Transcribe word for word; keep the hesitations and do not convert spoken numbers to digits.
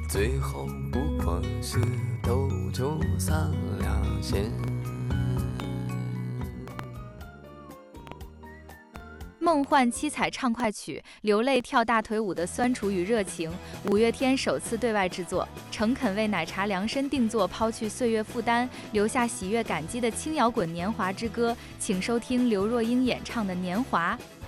最后不过是斗酒洒两线。 梦幻七彩畅快曲，流泪跳大腿舞的酸楚与热情。五月天首次对外制作，诚恳为奶茶量身定做，抛去岁月负担，留下喜悦感激的轻摇滚年华之歌。请收听刘若英演唱的《年华》。